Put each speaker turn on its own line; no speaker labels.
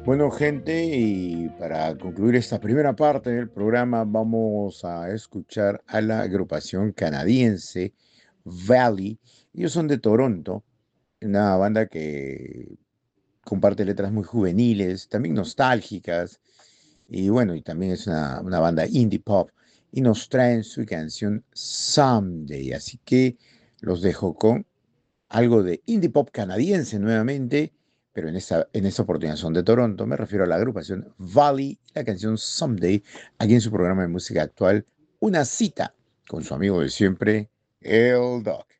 Bueno, gente, y para concluir esta primera parte del programa, vamos a escuchar a la agrupación canadiense Valley. Ellos son de Toronto, una banda que comparte letras muy juveniles, también nostálgicas, y bueno, y también es una banda indie pop, y nos traen su canción Someday. Así que los dejo con algo de indie pop canadiense nuevamente, pero en esta oportunidad son de Toronto. Me refiero a la agrupación Valley, la canción Someday, aquí en su programa de música actual, Una cita con su amigo de siempre, el Doc.